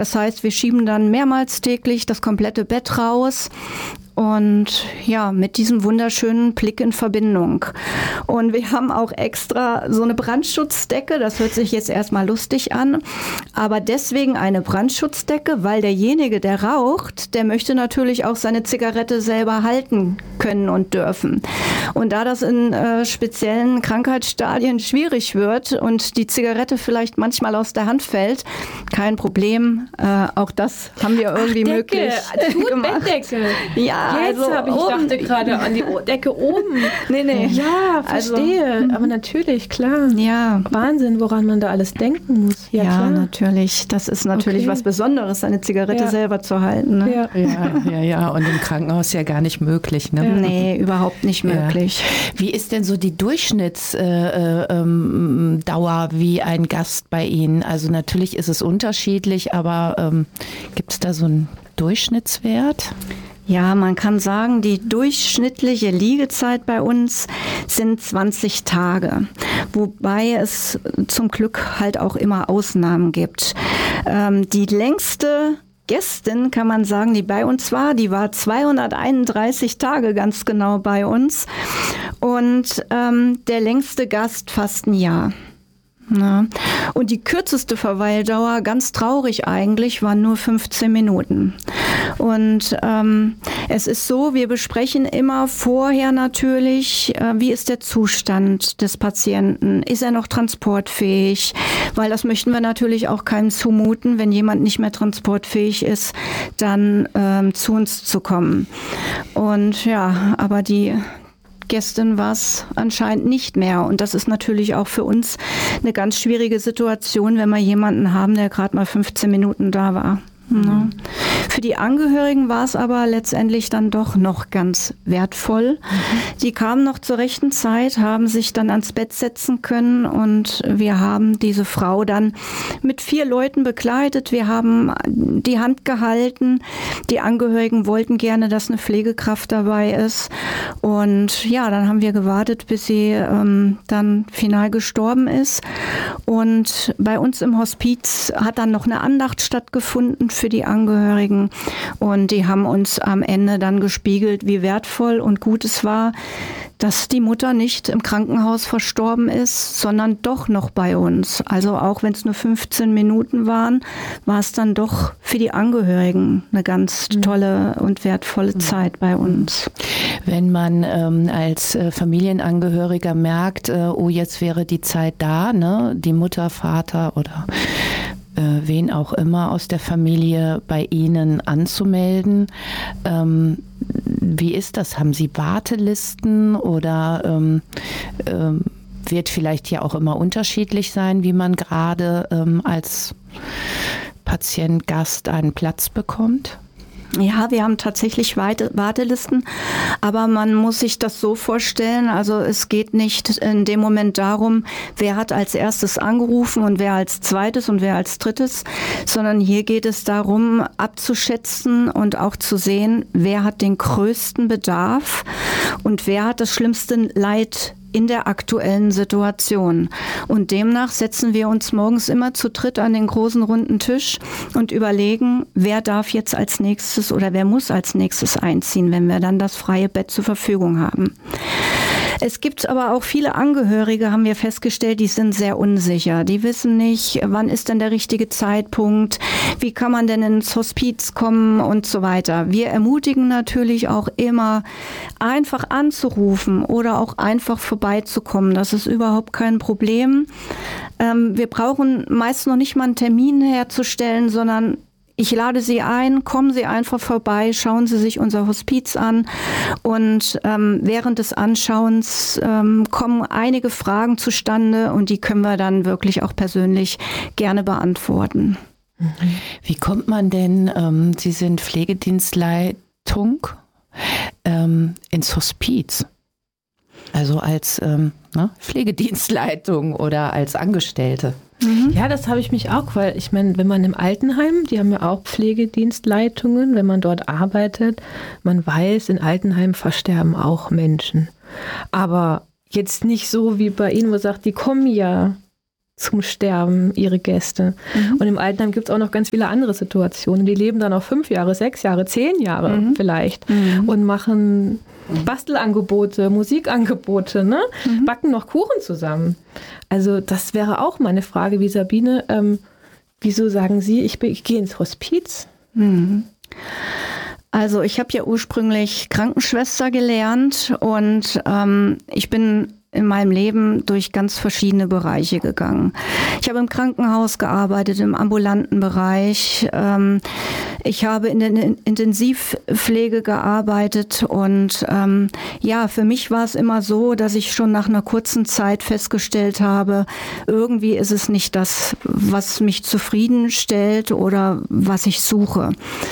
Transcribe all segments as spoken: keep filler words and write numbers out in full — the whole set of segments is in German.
Das heißt, wir schieben dann mehrmals täglich das komplette Bett raus. Und ja, mit diesem wunderschönen Blick in Verbindung. Und wir haben auch extra so eine Brandschutzdecke. Das hört sich jetzt erstmal lustig an. Aber deswegen eine Brandschutzdecke, weil derjenige, der raucht, der möchte natürlich auch seine Zigarette selber halten können und dürfen. Und da das in äh, speziellen Krankheitsstadien schwierig wird und die Zigarette vielleicht manchmal aus der Hand fällt, kein Problem. Äh, auch das haben wir irgendwie Ach, möglich gemacht. Bettdecke. Ja. Jetzt Also habe ich oben. dachte gerade an die Decke oben. Nee, nee. Ja, verstehe. Also, aber natürlich, klar. Ja. Wahnsinn, woran man da alles denken muss. Ja, ja klar. natürlich. Das ist natürlich Okay. was Besonderes, eine Zigarette Ja. selber zu halten. Ne? Ja. Ja, ja, ja. Und im Krankenhaus ja gar nicht möglich. Ne? Ja. Nee, überhaupt nicht möglich. Ja. Wie ist denn so die Durchschnittsdauer äh, ähm, Dauer wie ein Gast bei Ihnen? Also natürlich ist es unterschiedlich, aber ähm, gibt es da so einen Durchschnittswert? Ja, man kann sagen, die durchschnittliche Liegezeit bei uns sind zwanzig Tage, wobei es zum Glück halt auch immer Ausnahmen gibt. Ähm, die längste Gästin, kann man sagen, die bei uns war, die war zweihunderteinunddreißig Tage ganz genau bei uns und ähm, der längste Gast fast ein Jahr. Ja. Und die kürzeste Verweildauer, ganz traurig eigentlich, waren nur fünfzehn Minuten. Und ähm, es ist so, wir besprechen immer vorher natürlich, äh, wie ist der Zustand des Patienten? Ist er noch transportfähig? Weil das möchten wir natürlich auch keinem zumuten, wenn jemand nicht mehr transportfähig ist, dann ähm, zu uns zu kommen. Und ja, aber die Gestern war es anscheinend nicht mehr. Und das ist natürlich auch für uns eine ganz schwierige Situation, wenn wir jemanden haben, der gerade mal fünfzehn Minuten da war. Ja. Für die Angehörigen war es aber letztendlich dann doch noch ganz wertvoll. Mhm. Die kamen noch zur rechten Zeit, haben sich dann ans Bett setzen können und wir haben diese Frau dann mit vier Leuten begleitet. Wir haben die Hand gehalten. Die Angehörigen wollten gerne, dass eine Pflegekraft dabei ist. Und ja, dann haben wir gewartet, bis sie ähm, dann final gestorben ist. Und bei uns im Hospiz hat dann noch eine Andacht stattgefunden für die Angehörigen und die haben uns am Ende dann gespiegelt, wie wertvoll und gut es war, dass die Mutter nicht im Krankenhaus verstorben ist, sondern doch noch bei uns. Also auch wenn es nur fünfzehn Minuten waren, war es dann doch für die Angehörigen eine ganz tolle und wertvolle Zeit bei uns. Wenn man ähm, als äh, Familienangehöriger merkt, äh, oh, jetzt wäre die Zeit da, ne, die Mutter, Vater oder äh, wen auch immer aus der Familie bei Ihnen anzumelden. Ähm, wie ist das? Haben Sie Wartelisten oder ähm, ähm, wird vielleicht ja auch immer unterschiedlich sein, wie man gerade ähm, als Patient, Gast einen Platz bekommt? Ja, wir haben tatsächlich Wartelisten, aber man muss sich das so vorstellen, also es geht nicht in dem Moment darum, wer hat als erstes angerufen und wer als zweites und wer als drittes, sondern hier geht es darum, abzuschätzen und auch zu sehen, wer hat den größten Bedarf und wer hat das schlimmste Leid in der aktuellen Situation. Und demnach setzen wir uns morgens immer zu dritt an den großen runden Tisch und überlegen, wer darf jetzt als nächstes oder wer muss als nächstes einziehen, wenn wir dann das freie Bett zur Verfügung haben. Es gibt aber auch viele Angehörige, haben wir festgestellt, die sind sehr unsicher. Die wissen nicht, wann ist denn der richtige Zeitpunkt, wie kann man denn ins Hospiz kommen und so weiter. Wir ermutigen natürlich auch immer, einfach anzurufen oder auch einfach vorbeizukommen. Das ist überhaupt kein Problem. Ähm, wir brauchen meist noch nicht mal einen Termin herzustellen, sondern ich lade Sie ein, kommen Sie einfach vorbei, schauen Sie sich unser Hospiz an und ähm, während des Anschauens ähm, kommen einige Fragen zustande und die können wir dann wirklich auch persönlich gerne beantworten. Wie kommt man denn, ähm, Sie sind Pflegedienstleitung, ähm, ins Hospiz? Also als ähm, ne, Pflegedienstleitung oder als Angestellte? Ja, das habe ich mich auch, weil ich meine, wenn man im Altenheim, die haben ja auch Pflegedienstleitungen, wenn man dort arbeitet, man weiß, in Altenheimen versterben auch Menschen. Aber jetzt nicht so wie bei Ihnen, wo sagt, die kommen ja zum Sterben, ihre Gäste. Mhm. Und im Altenheim gibt es auch noch ganz viele andere Situationen. Die leben dann auch fünf Jahre, sechs Jahre, zehn Jahre mhm. vielleicht mhm. und machen Bastelangebote, Musikangebote, ne? Mhm. Backen noch Kuchen zusammen. Also das wäre auch meine Frage, wie Sabine, ähm, wieso sagen Sie, ich, ich gehe ins Hospiz? Mhm. Also ich habe ja ursprünglich Krankenschwester gelernt und ähm, ich bin in meinem Leben durch ganz verschiedene Bereiche gegangen. Ich habe im Krankenhaus gearbeitet, im ambulanten Bereich. Ähm, ich habe in der Intensivpflege gearbeitet und ähm, ja, für mich war es immer so, dass ich schon nach einer kurzen Zeit festgestellt habe, irgendwie ist es nicht das, was mich zufriedenstellt oder was ich suche.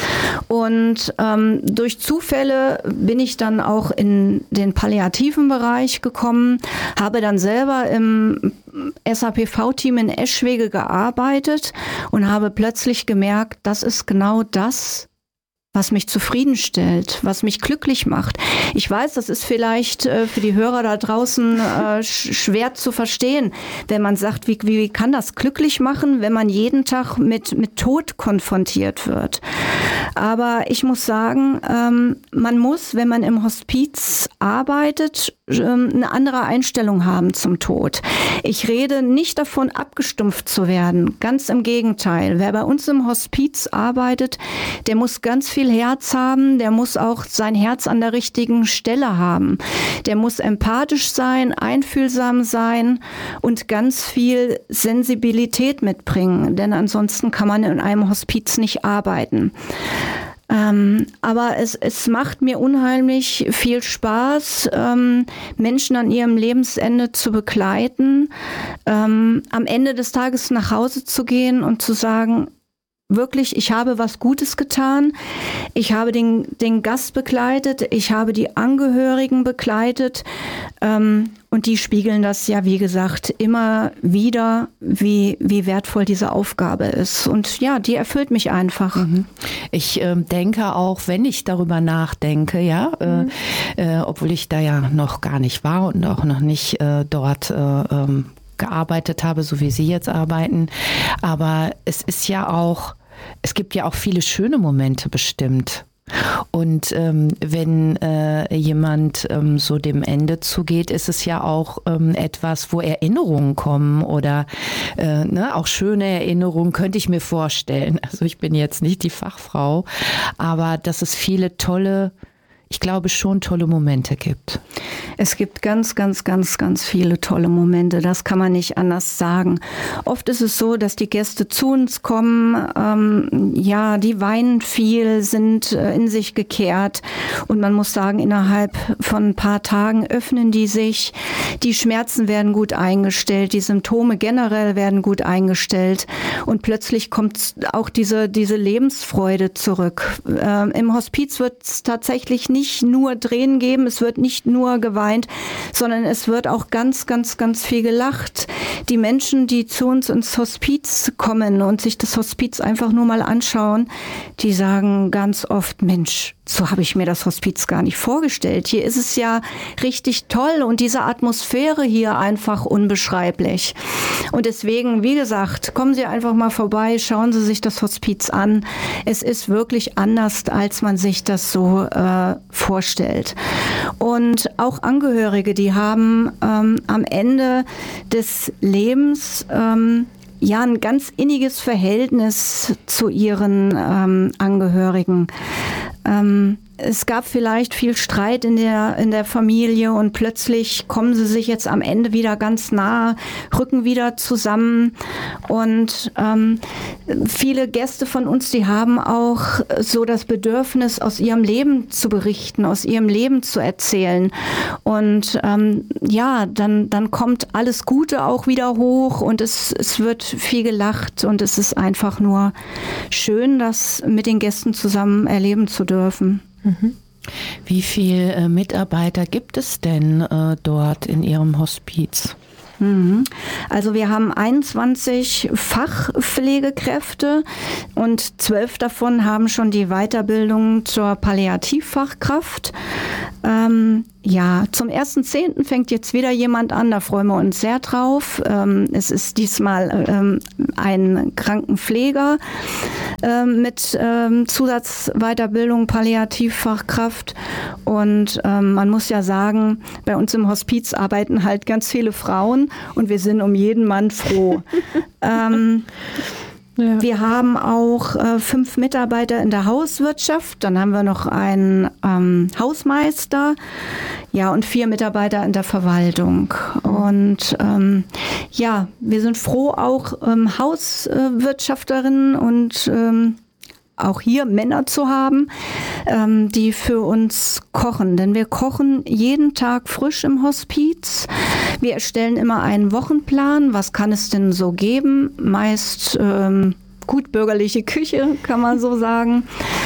Und ähm, durch Zufälle bin ich dann auch in den palliativen Bereich gekommen, habe dann selber im S A P V-Team in Eschwege gearbeitet und habe plötzlich gemerkt, das ist genau das, was mich zufriedenstellt, was mich glücklich macht. Ich weiß, das ist vielleicht äh, für die Hörer da draußen äh, sch- schwer zu verstehen, wenn man sagt, wie, wie kann das glücklich machen, wenn man jeden Tag mit, mit Tod konfrontiert wird. Aber ich muss sagen, ähm, man muss, wenn man im Hospiz arbeitet, ähm, eine andere Einstellung haben zum Tod. Ich rede nicht davon, abgestumpft zu werden. Ganz im Gegenteil. Wer bei uns im Hospiz arbeitet, der muss ganz viel Herz haben, der muss auch sein Herz an der richtigen Stelle haben. Der muss empathisch sein, einfühlsam sein und ganz viel Sensibilität mitbringen, denn ansonsten kann man in einem Hospiz nicht arbeiten. Ähm, aber es, es macht mir unheimlich viel Spaß, ähm, Menschen an ihrem Lebensende zu begleiten, ähm, am Ende des Tages nach Hause zu gehen und zu sagen, wirklich, ich habe was Gutes getan. Ich habe den, den Gast begleitet. Ich habe die Angehörigen begleitet. Ähm, und die spiegeln das ja, wie gesagt, immer wieder, wie, wie wertvoll diese Aufgabe ist. Und ja, die erfüllt mich einfach. Mhm. Ich äh, denke auch, wenn ich darüber nachdenke, ja, mhm. äh, äh, obwohl ich da ja noch gar nicht war und auch noch nicht äh, dort äh, ähm, gearbeitet habe, so wie Sie jetzt arbeiten. Aber es ist ja auch, es gibt ja auch viele schöne Momente bestimmt. Und ähm, wenn äh, jemand ähm, so dem Ende zugeht, ist es ja auch ähm, etwas, wo Erinnerungen kommen oder äh, ne, auch schöne Erinnerungen, könnte ich mir vorstellen. Also ich bin jetzt nicht die Fachfrau, aber dass es viele tolle, ich glaube schon tolle Momente gibt. Es gibt ganz, ganz, ganz, ganz viele tolle Momente. Das kann man nicht anders sagen. Oft ist es so, dass die Gäste zu uns kommen, ähm, ja, die weinen viel, sind äh, in sich gekehrt. Und man muss sagen, innerhalb von ein paar Tagen öffnen die sich. Die Schmerzen werden gut eingestellt. Die Symptome generell werden gut eingestellt. Und plötzlich kommt auch diese, diese Lebensfreude zurück. Ähm, im Hospiz wird es tatsächlich nicht nur Tränen geben. Es wird nicht nur geweint, sondern es wird auch ganz, ganz, ganz viel gelacht. Die Menschen, die zu uns ins Hospiz kommen und sich das Hospiz einfach nur mal anschauen, die sagen ganz oft, Mensch, so habe ich mir das Hospiz gar nicht vorgestellt. Hier ist es ja richtig toll und diese Atmosphäre hier einfach unbeschreiblich. Und deswegen, wie gesagt, kommen Sie einfach mal vorbei, schauen Sie sich das Hospiz an. Es ist wirklich anders, als man sich das so äh, vorstellt. Und auch Angehörige, die haben ähm, am Ende des Lebens ähm, ja ein ganz inniges Verhältnis zu ihren ähm, Angehörigen. Ähm, es gab vielleicht viel Streit in der, in der Familie und plötzlich kommen sie sich jetzt am Ende wieder ganz nah, rücken wieder zusammen. Und ähm, viele Gäste von uns, die haben auch so das Bedürfnis, aus ihrem Leben zu berichten, aus ihrem Leben zu erzählen. Und ähm, ja, dann, dann kommt alles Gute auch wieder hoch und es, es wird viel gelacht und es ist einfach nur schön, das mit den Gästen zusammen erleben zu dürfen. Mhm. Wie viele äh, Mitarbeiter gibt es denn äh, dort in Ihrem Hospiz? Also wir haben einundzwanzig Fachpflegekräfte und zwölf davon haben schon die Weiterbildung zur Palliativfachkraft. Ähm, ja, zum ersten Zehnten fängt jetzt wieder jemand an, da freuen wir uns sehr drauf. Ähm, es ist diesmal ähm, ein Krankenpfleger ähm, mit ähm, Zusatzweiterbildung Palliativfachkraft. Und ähm, man muss ja sagen, bei uns im Hospiz arbeiten halt ganz viele Frauen und wir sind um jeden Mann froh. ähm, Ja. Wir haben auch äh, fünf Mitarbeiter in der Hauswirtschaft, dann haben wir noch einen ähm, Hausmeister, ja, und vier Mitarbeiter in der Verwaltung. Und ähm, ja, wir sind froh, auch ähm, Hauswirtschafterinnen und ähm, auch hier Männer zu haben, ähm, die für uns kochen. Denn wir kochen jeden Tag frisch im Hospiz. Wir erstellen immer einen Wochenplan. Was kann es denn so geben? Meist ähm, gut bürgerliche Küche, kann man so sagen.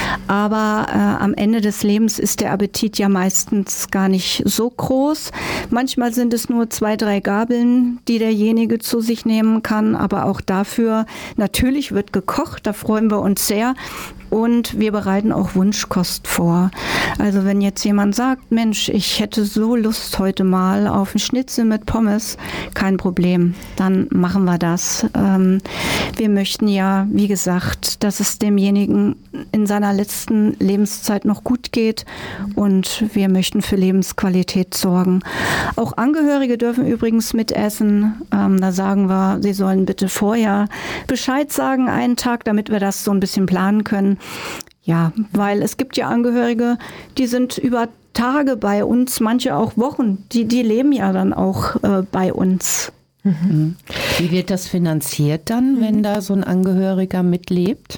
Aber äh, am Ende des Lebens ist der Appetit ja meistens gar nicht so groß. Manchmal sind es nur zwei, drei Gabeln, die derjenige zu sich nehmen kann. Aber auch dafür, natürlich wird gekocht, da freuen wir uns sehr. Und wir bereiten auch Wunschkost vor. Also wenn jetzt jemand sagt, Mensch, ich hätte so Lust heute mal auf einen Schnitzel mit Pommes, kein Problem, dann machen wir das. Ähm, wir möchten ja, wie gesagt, dass es demjenigen in seiner letzten Lebenszeit noch gut geht und wir möchten für Lebensqualität sorgen. Auch Angehörige dürfen übrigens mitessen. Ähm, da sagen wir, sie sollen bitte vorher Bescheid sagen, einen Tag, damit wir das so ein bisschen planen können. Ja, weil es gibt ja Angehörige, die sind über Tage bei uns, manche auch Wochen, die, die leben ja dann auch äh, bei uns. Mhm. Wie wird das finanziert dann, wenn da so ein Angehöriger mitlebt?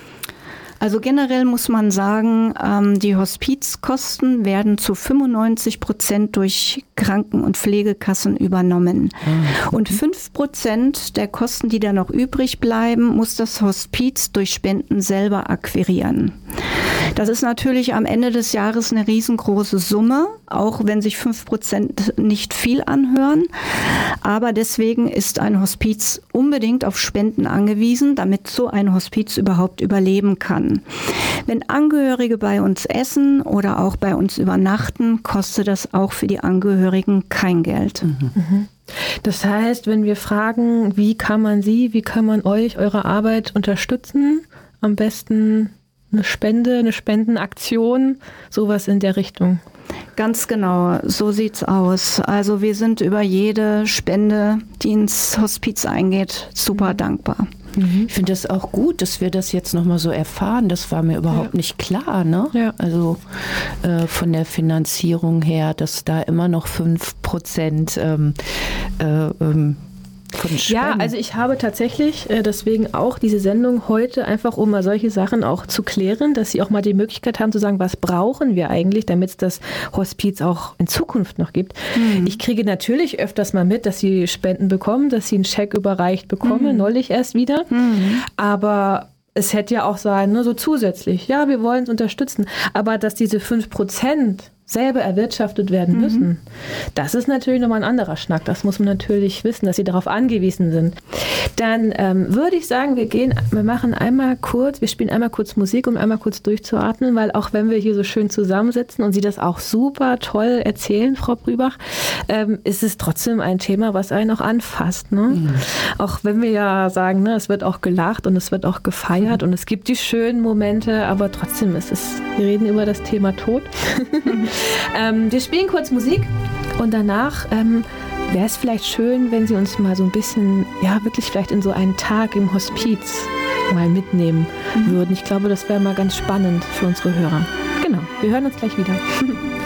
Also generell muss man sagen, ähm, die Hospizkosten werden zu fünfundneunzig Prozent durch Kranken- und Pflegekassen übernommen. Mhm. Und fünf Prozent der Kosten, die da noch übrig bleiben, muss das Hospiz durch Spenden selber akquirieren. Das ist natürlich am Ende des Jahres eine riesengroße Summe, auch wenn sich fünf Prozent nicht viel anhören. Aber deswegen ist ein Hospiz unbedingt auf Spenden angewiesen, damit so ein Hospiz überhaupt überleben kann. Wenn Angehörige bei uns essen oder auch bei uns übernachten, kostet das auch für die Angehörigen kein Geld. Mhm. Das heißt, wenn wir fragen, wie kann man Sie, wie kann man euch, eure Arbeit unterstützen, am besten eine Spende, eine Spendenaktion, sowas in der Richtung. Ganz genau, so sieht's aus. Also wir sind über jede Spende, die ins Hospiz eingeht, super dankbar. Ich finde das auch gut, dass wir das jetzt nochmal so erfahren. Das war mir überhaupt ja. nicht klar, ne? Ja. Also äh, von der Finanzierung her, dass da immer noch fünf Prozent ähm, äh, ähm, von Spenden. Ja, also ich habe tatsächlich äh, deswegen auch diese Sendung heute einfach, um mal solche Sachen auch zu klären, dass Sie auch mal die Möglichkeit haben zu sagen, was brauchen wir eigentlich, damit es das Hospiz auch in Zukunft noch gibt. Mhm. Ich kriege natürlich öfters mal mit, dass Sie Spenden bekommen, dass Sie einen Scheck überreicht bekommen, mhm. neulich erst wieder. Mhm. Aber es hätte ja auch sein, ne, so zusätzlich, ja, wir wollen es unterstützen, aber dass diese fünf Prozent selber erwirtschaftet werden müssen. Mhm. Das ist natürlich nochmal ein anderer Schnack. Das muss man natürlich wissen, dass sie darauf angewiesen sind. Dann ähm, würde ich sagen, wir gehen, wir machen einmal kurz, wir spielen einmal kurz Musik, um einmal kurz durchzuatmen, weil auch wenn wir hier so schön zusammensitzen und Sie das auch super toll erzählen, Frau Brübach, ähm, ist es trotzdem ein Thema, was einen auch anfasst. Ne? Mhm. Auch wenn wir ja sagen, ne, es wird auch gelacht und es wird auch gefeiert mhm. und es gibt die schönen Momente, aber trotzdem ist es, wir reden über das Thema Tod. Mhm. Ähm, wir spielen kurz Musik und danach ähm, wäre es vielleicht schön, wenn Sie uns mal so ein bisschen, ja, wirklich vielleicht in so einen Tag im Hospiz mal mitnehmen mhm. würden. Ich glaube, das wäre mal ganz spannend für unsere Hörer. Genau, wir hören uns gleich wieder.